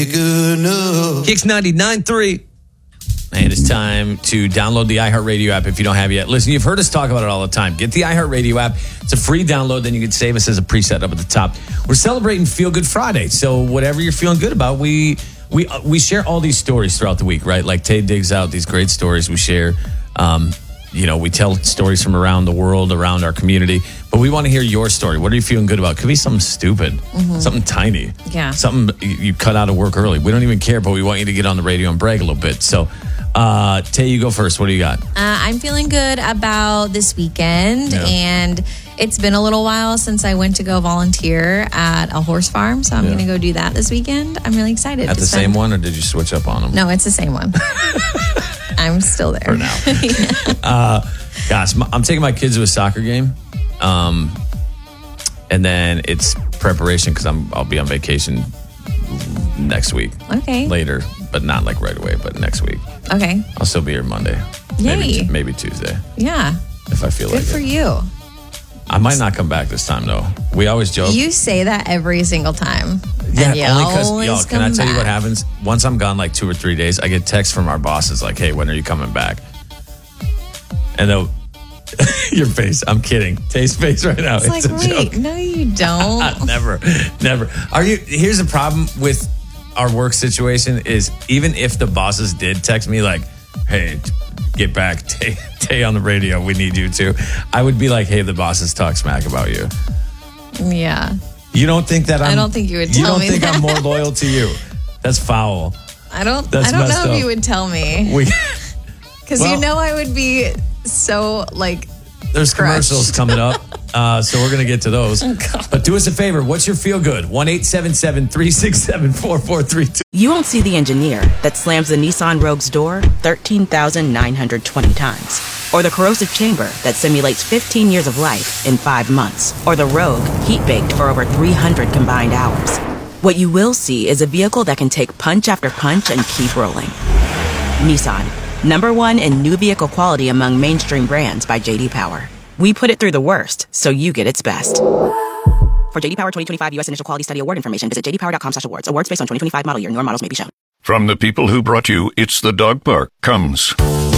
Good enough. Kicks 99.3. And it's time to download the iHeartRadio app if you don't have it yet. Listen, you've heard us talk about it all the time. Get the iHeartRadio app. It's a free download. Then you can save us as a preset up at the top. We're celebrating Feel Good Friday. So whatever you're feeling good about, we share all these stories throughout the week, right? Like Tay digs out these great stories we share. We tell stories from around the world, around our community. But we want to hear your story. What are you feeling good about? Could be something stupid, something tiny, something you cut out of work early. We don't even care, but we want you to get on the radio and brag a little bit. So, Tay, you go first. What do you got? I'm feeling good about this weekend, and it's been a little while since I went to go volunteer at a horse farm, so I'm going to go do that this weekend. I'm really excited. At the same one, or did you switch up on them? No, it's the same one. I'm still there. For now. Gosh, I'm taking my kids to a soccer game. And then it's preparation because I'll be on vacation next week. Okay. Later, but not like right away, but next week. Okay. I'll still be here Monday. Yay. Maybe Tuesday. Yeah. If I feel like it. Good for you. I might not come back this time, though. We always joke. You say that every single time. Yeah, and only because, can I tell you what happens? Once I'm gone like 2 or 3 days, I get texts from our bosses like, hey, when are you coming back? And they'll, your face, I'm kidding. Tay's face right now. It's like, wait, no, you don't. Never. Here's the problem with our work situation is even if the bosses did text me like, hey, get back, Tay on the radio, we need you to. I would be like, hey, the bosses talk smack about you. Yeah. You don't think that I don't think you would tell me You don't think that. I'm more loyal to you. That's foul. I don't know up. if you would tell me. Because I would be so like. There's crushed. commercials coming up, so we're going to get to those. But do us a favor. What's your feel good? 1-877-367-4432. You won't see the engineer that slams the Nissan Rogue's door 13,920 times. Or the corrosive chamber that simulates 15 years of life in 5 months. Or the Rogue heat-baked for over 300 combined hours. What you will see is a vehicle that can take punch after punch and keep rolling. Nissan. #1 in new vehicle quality among mainstream brands by J.D. Power. We put it through the worst, so you get its best. For J.D. Power 2025 U.S. Initial Quality Study Award information, visit jdpower.com/awards. Awards based on 2025 model year. Newer models may be shown. From the people who brought you It's the Dog Park comes